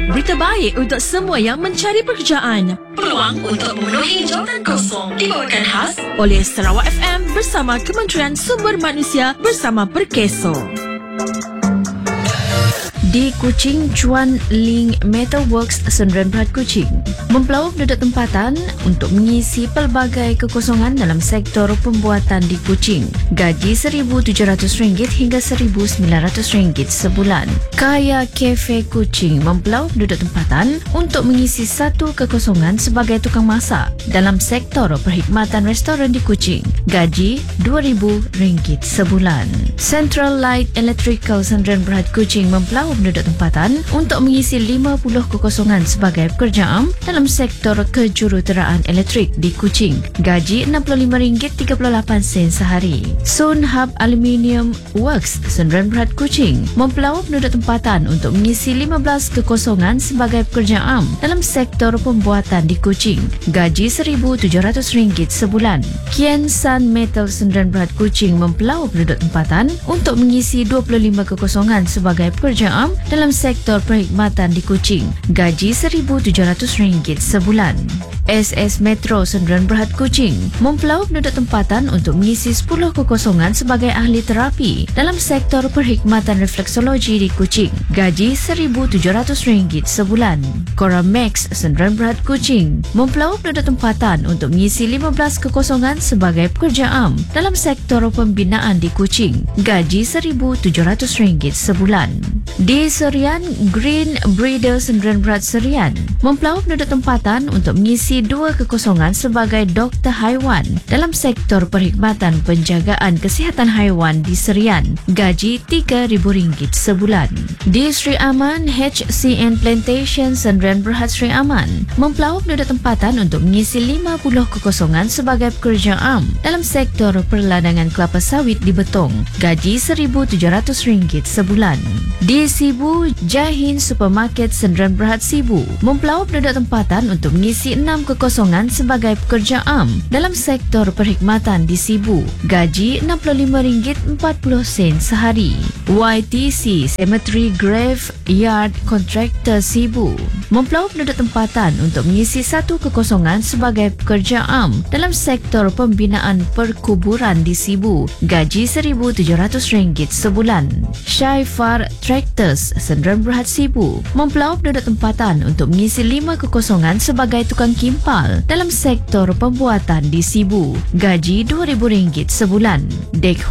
Berita baik untuk semua yang mencari pekerjaan. Peluang untuk memenuhi jawatan kosong dibawakan khas oleh Sarawak FM bersama Kementerian Sumber Manusia bersama Perkeso. Di Kuching, Chuan Ling Metal Works Sdn Bhd Kuching mempelaup penduduk tempatan untuk mengisi pelbagai kekosongan dalam sektor pembuatan di Kuching. Gaji RM1,700 hingga RM1,900 sebulan. Kaya Cafe Kuching mempelaup penduduk tempatan untuk mengisi satu kekosongan sebagai tukang masak dalam sektor perkhidmatan restoran di Kuching. Gaji RM2,000 sebulan. Central Light Electrical Sdn Bhd Kuching mempelaup penduduk tempatan untuk mengisi 50 kekosongan sebagai pekerja am dalam sektor kejuruteraan elektrik di Kuching. Gaji RM65.38 sehari. Sun Hub Aluminium Works Sdn Bhd Kuching mempelaup penduduk tempatan untuk mengisi 15 kekosongan sebagai pekerja am dalam sektor pembuatan di Kuching. Gaji RM1,700 sebulan. Kian Sun Metal Sdn Bhd Kuching mempelaup penduduk tempatan untuk mengisi 25 kekosongan sebagai pekerja am dalam sektor perkhidmatan di Kuching. Gaji RM1,700 sebulan. SS Metro Sdn Bhd Kuching mempelaup penduduk tempatan untuk mengisi 10 kekosongan sebagai ahli terapi dalam sektor perkhidmatan refleksologi di Kuching. Gaji RM1,700 sebulan. Coramax Sdn Bhd Kuching mempelaup penduduk tempatan untuk mengisi 15 kekosongan sebagai pekerja am dalam sektor pembinaan di Kuching. Gaji RM1,700 sebulan. Di Serian, Green Breeders Sdn Bhd Serian mempelaup penduduk tempatan untuk mengisi 2 kekosongan sebagai doktor haiwan dalam sektor perkhidmatan penjagaan kesihatan haiwan di Serian. Gaji RM3,000 sebulan. Di Sri Aman, HCN Plantation Sdn Bhd Sri Aman mempelaup penduduk tempatan untuk mengisi 50 kekosongan sebagai pekerja am dalam sektor perladangan kelapa sawit di Betong. Gaji RM1,700 sebulan. Di Sibu, Jahin Supermarket Sdn Bhd Sibu mempelaup penduduk tempatan untuk mengisi 6 kekosongan sebagai pekerja am dalam sektor perkhidmatan di Sibu. Gaji RM65.40 sehari. YTC Cemetery Grave Yard Contractor Sibu mempelaup penduduk tempatan untuk mengisi 1 kekosongan sebagai pekerja am dalam sektor pembinaan perkuburan di Sibu. Gaji RM1,700 sebulan. Shaifar Tractors Sdn Bhd Sibu mempelaup penduduk tempatan untuk mengisi 5 kekosongan sebagai tukang kimpal dalam sektor pembuatan di Sibu. Gaji RM2,000 sebulan. Dek